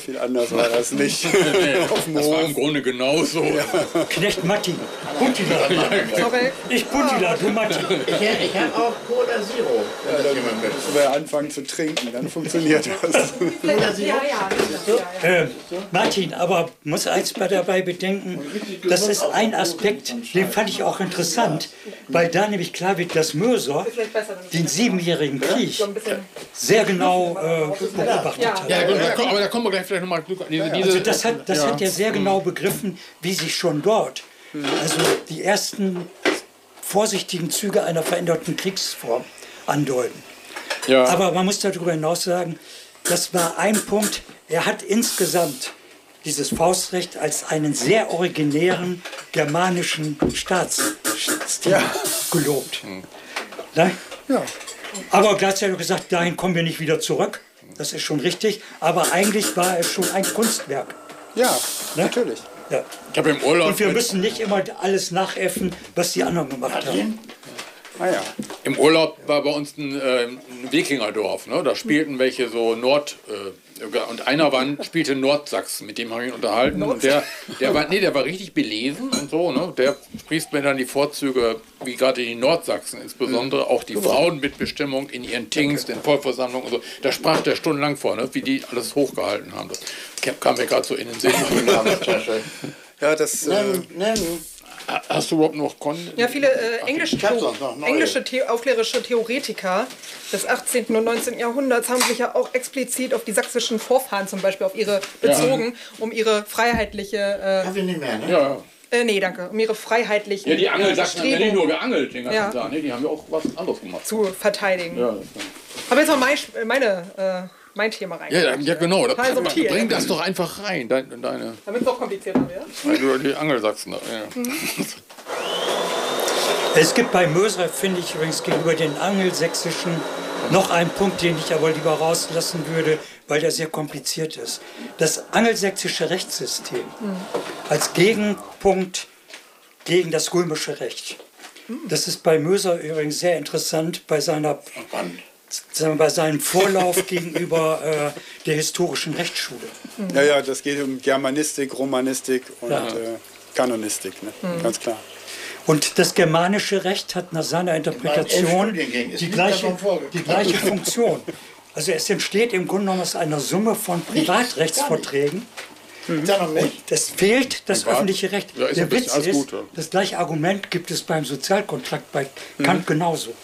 viel anders war das nicht. Auf dem Das war Hof. im Grunde genauso. Ja. Knecht Matti. Puntila. Ich Puntila, du Matti. Ich habe auch Cola Zero, wenn das jemand möchte. Müssen wir anfangen zu trinken, dann funktioniert das. Cola Zero? Martin, aber muss eins dabei bedenken, das ist ein Aspekt, den fand ich auch interessant, weil da nämlich klar wird, dass Möser den 7-jährigen Krieg sehr genau beobachtet hat. Ja, gut, aber da kommen wir gleich vielleicht nochmal. Also das hat er sehr genau begriffen, wie sich schon dort, also die ersten vorsichtigen Züge einer veränderten Kriegsform andeuten. Ja. Aber man muss darüber hinaus sagen, das war ein Punkt, er hat insgesamt dieses Faustrecht als einen sehr originären germanischen Staatsstil gelobt. Ne? Ja. Aber gleichzeitig gesagt, dahin kommen wir nicht wieder zurück. Das ist schon richtig. Aber eigentlich war es schon ein Kunstwerk. Ja, natürlich. Ja. Ich habe im Urlaub. Und wir müssen nicht immer alles nachäffen, was die anderen gemacht haben. Ah ja. Im Urlaub war bei uns ein Wikingerdorf, ne? Da spielten welche so und einer spielte Nordsachsen, mit dem habe ich mich unterhalten. Und der war richtig belesen und so, ne? Der spricht mir dann die Vorzüge, wie gerade die Nordsachsen insbesondere, auch die Frauenmitbestimmung in ihren Tings, den Vollversammlungen und so. Da sprach der stundenlang vor, ne? Wie die alles hochgehalten haben. Das kam mir gerade so in den Sinn. Ja, das. Hast du überhaupt noch Ja, viele englische aufklärische Theoretiker des 18. und 19. Jahrhunderts haben sich ja auch explizit auf die sächsischen Vorfahren zum Beispiel bezogen, um ihre freiheitliche... Kaffee nicht mehr, ne? Ja. Nee, danke. Um ihre freiheitlichen Ja, die Angelsachsen haben ja nicht nur geangelt den ganzen Ja. Tag, ne? Die haben ja auch was anderes gemacht. zu verteidigen. Ja, Aber jetzt mal mein Thema rein. ja, genau. Total subtil. Bring das doch einfach rein, deine Damit es noch komplizierter wird. die Angelsachsen. Ja. Es gibt bei Möser, finde ich übrigens, gegenüber den angelsächsischen noch einen Punkt, den ich aber lieber rauslassen würde, weil der sehr kompliziert ist. Das angelsächsische Rechtssystem als Gegenpunkt gegen das römische Recht. Das ist bei Möser übrigens sehr interessant bei seinem Vorlauf gegenüber der historischen Rechtsschule. Ja, das geht um Germanistik, Romanistik und Kanonistik, ne? Ganz klar. Und das germanische Recht hat nach seiner Interpretation die gleiche Funktion. Also es entsteht im Grunde genommen aus einer Summe von Privatrechtsverträgen. Es fehlt das öffentliche Recht. Ja, ist Der Witz alles ist, gut, ja. das gleiche Argument gibt es beim Sozialkontrakt bei Kant genauso.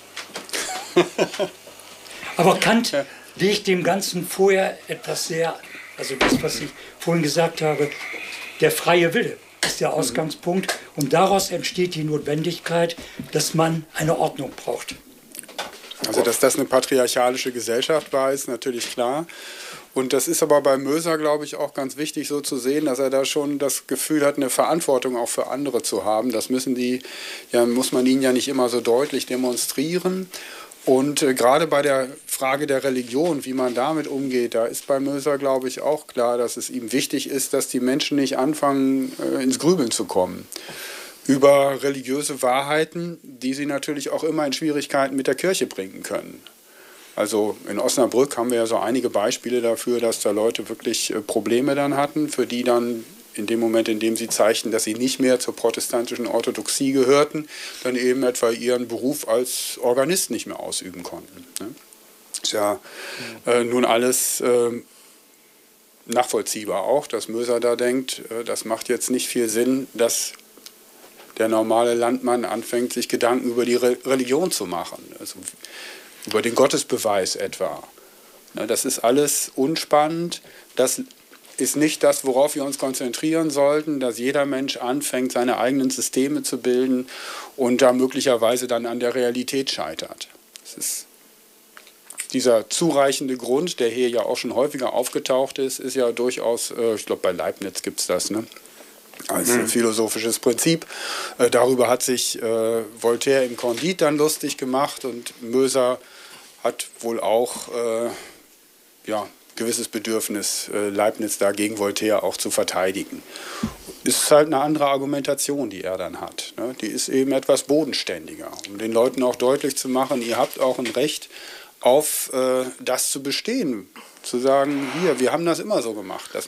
Aber Kant legt dem Ganzen vorher etwas also das, was ich vorhin gesagt habe, der freie Wille ist der Ausgangspunkt und daraus entsteht die Notwendigkeit, dass man eine Ordnung braucht. Also, dass das eine patriarchalische Gesellschaft war, ist natürlich klar. Und das ist aber bei Möser, glaube ich, auch ganz wichtig so zu sehen, dass er da schon das Gefühl hat, eine Verantwortung auch für andere zu haben. Das muss man ihnen ja nicht immer so deutlich demonstrieren. Und gerade bei der Frage der Religion, wie man damit umgeht, da ist bei Möser, glaube ich, auch klar, dass es ihm wichtig ist, dass die Menschen nicht anfangen, ins Grübeln zu kommen über religiöse Wahrheiten, die sie natürlich auch immer in Schwierigkeiten mit der Kirche bringen können. Also in Osnabrück haben wir ja so einige Beispiele dafür, dass da Leute wirklich Probleme dann hatten, für die dann in dem Moment, in dem sie zeigten, dass sie nicht mehr zur protestantischen Orthodoxie gehörten, dann eben etwa ihren Beruf als Organist nicht mehr ausüben konnten. Ne? Ist ja nun alles nachvollziehbar auch, dass Möser da denkt, das macht jetzt nicht viel Sinn, dass der normale Landmann anfängt, sich Gedanken über die Religion zu machen, also über den Gottesbeweis etwa. Ja, das ist alles unspannend, das ist nicht das, worauf wir uns konzentrieren sollten, dass jeder Mensch anfängt, seine eigenen Systeme zu bilden und da möglicherweise dann an der Realität scheitert. Das ist dieser zureichende Grund, der hier ja auch schon häufiger aufgetaucht ist ja durchaus, ich glaube bei Leibniz gibt es das, ne? Als philosophisches Prinzip. Darüber hat sich Voltaire im Candide dann lustig gemacht und Möser hat wohl auch gewisses Bedürfnis, Leibniz da gegen Voltaire auch zu verteidigen. Ist halt eine andere Argumentation, die er dann hat. Ne? Die ist eben etwas bodenständiger, um den Leuten auch deutlich zu machen, ihr habt auch ein Recht auf das zu bestehen. Zu sagen, hier, wir haben das immer so gemacht. Das